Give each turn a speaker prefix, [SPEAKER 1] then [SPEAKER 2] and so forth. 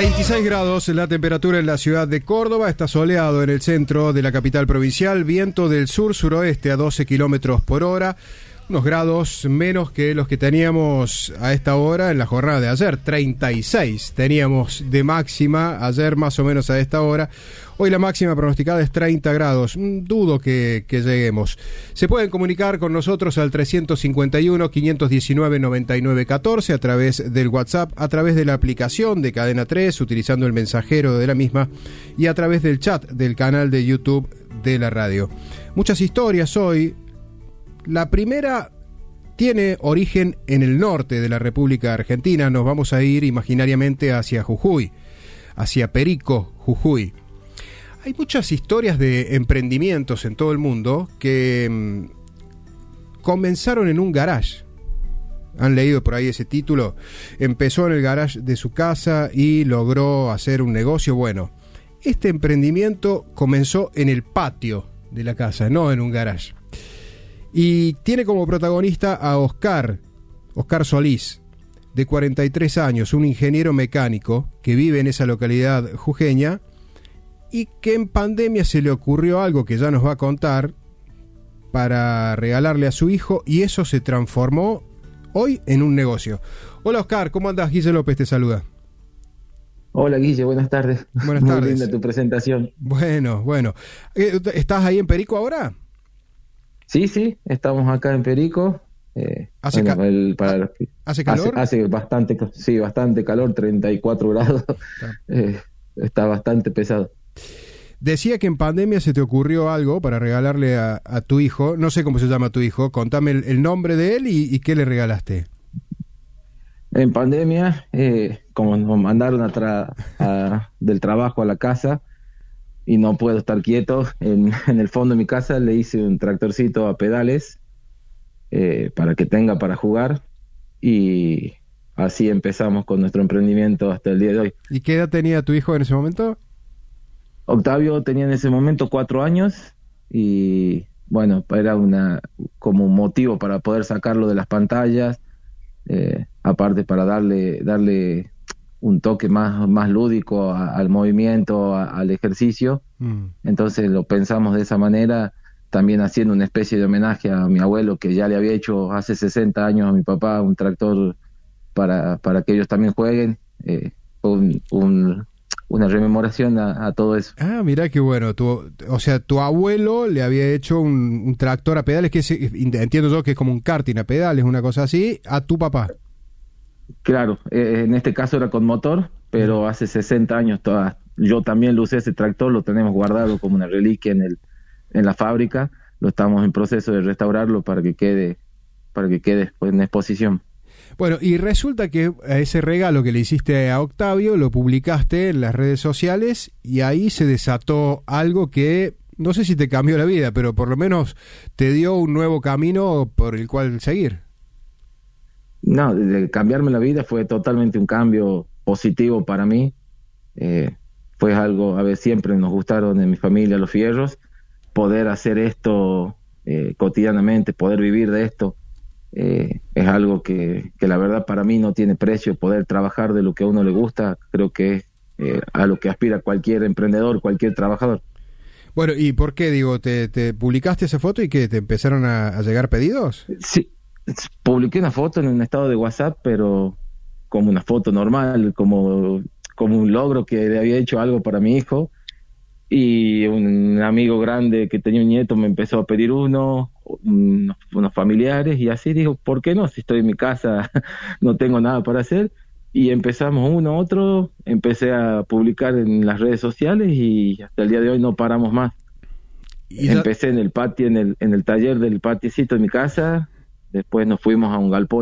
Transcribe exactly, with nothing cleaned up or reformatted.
[SPEAKER 1] veintiséis grados la temperatura en la ciudad de Córdoba, está soleado en el centro de la capital provincial, viento del sur-suroeste a doce kilómetros por hora, unos grados menos que los que teníamos a esta hora en la jornada de ayer, treinta y seis teníamos de máxima ayer más o menos a esta hora. Hoy la máxima pronosticada es treinta grados, dudo que, que lleguemos. Se pueden comunicar con nosotros al trescientos cincuenta y uno, quinientos diecinueve, noventa y nueve catorce a través del WhatsApp, a través de la aplicación de Cadena tres, utilizando el mensajero de la misma, y a través del chat del canal de YouTube de la radio. Muchas historias hoy. La primera tiene origen en el norte de la República Argentina. Nos vamos a ir imaginariamente hacia Jujuy, hacia Perico, Jujuy. Hay muchas historias de emprendimientos en todo el mundo que mmm, comenzaron en un garage. ¿Han leído por ahí ese título? Empezó en el garage de su casa y logró hacer un negocio. Bueno, este emprendimiento comenzó en el patio de la casa, no en un garage. Y tiene como protagonista a Oscar, Oscar Solís, de cuarenta y tres años, un ingeniero mecánico que vive en esa localidad jujeña y que en pandemia se le ocurrió algo que ya nos va a contar para regalarle a su hijo, y eso se transformó hoy en un negocio. Hola Oscar, ¿cómo andás? Guille López te saluda.
[SPEAKER 2] Hola Guille, buenas tardes.
[SPEAKER 1] Buenas tardes.
[SPEAKER 2] Muy linda tu presentación.
[SPEAKER 1] Bueno, bueno. ¿Estás ahí en Perico ahora?
[SPEAKER 2] Sí, sí, estamos acá en Perico. Eh,
[SPEAKER 1] ¿Hace,
[SPEAKER 2] bueno,
[SPEAKER 1] ca-
[SPEAKER 2] el, para los,
[SPEAKER 1] ¿Hace calor?
[SPEAKER 2] Hace, hace bastante, sí, bastante calor, treinta y cuatro grados.
[SPEAKER 1] Ah.
[SPEAKER 2] Eh, está bastante pesado.
[SPEAKER 1] Decía que en pandemia se te ocurrió algo para regalarle a, a tu hijo. No sé cómo se llama tu hijo. Contame el, el nombre de él y, y qué le regalaste.
[SPEAKER 2] En pandemia, eh, como nos mandaron a tra- a, del trabajo a la casa y no puedo estar quieto, en, en el fondo de mi casa le hice un tractorcito a pedales eh, para que tenga para jugar, y así empezamos con nuestro emprendimiento hasta el día de hoy.
[SPEAKER 1] ¿Y qué edad tenía tu hijo en ese momento?
[SPEAKER 2] Octavio tenía en ese momento cuatro años y bueno, era una como un motivo para poder sacarlo de las pantallas, eh, aparte para darle darle un toque más, más lúdico a, al movimiento, a, al ejercicio. Mm. Entonces lo pensamos de esa manera, también haciendo una especie de homenaje a mi abuelo, que ya le había hecho hace sesenta años a mi papá un tractor para, para que ellos también jueguen. Eh, un, un, una rememoración a, a todo eso.
[SPEAKER 1] Ah, mirá qué bueno. Tu, o sea, tu abuelo le había hecho un, un tractor a pedales, que es, entiendo yo que es como un karting a pedales, una cosa así, a tu papá.
[SPEAKER 2] Claro, eh, en este caso era con motor, pero hace sesenta años toda, yo también lo usé ese tractor, lo tenemos guardado como una reliquia en el en la fábrica, lo estamos en proceso de restaurarlo para que quede para que quede pues, en exposición.
[SPEAKER 1] Bueno, y resulta que ese regalo que le hiciste a Octavio lo publicaste en las redes sociales y ahí se desató algo que no sé si te cambió la vida, pero por lo menos te dio un nuevo camino por el cual seguir.
[SPEAKER 2] No, de cambiarme la vida fue totalmente un cambio positivo para mí. Eh, fue algo, a ver, siempre nos gustaron en mi familia los fierros. Poder hacer esto eh, cotidianamente, poder vivir de esto, eh, es algo que, que la verdad para mí no tiene precio. Poder trabajar de lo que a uno le gusta, creo que es eh, a lo que aspira cualquier emprendedor, cualquier trabajador.
[SPEAKER 1] Bueno, ¿y por qué? Digo, ¿te, te publicaste esa foto y que te empezaron a, a llegar pedidos?
[SPEAKER 2] Sí. Publiqué una foto en un estado de WhatsApp, pero como una foto normal, como, como un logro que le había hecho algo para mi hijo, y un amigo grande que tenía un nieto me empezó a pedir uno, unos, unos familiares, y así digo, ¿por qué no? Si estoy en mi casa, no tengo nada para hacer, y empezamos uno, otro, empecé a publicar en las redes sociales y hasta el día de hoy no paramos más. ¿Y Empecé ya... en el patio, en el, en el taller del patiecito de mi casa. Después nos fuimos a un galpón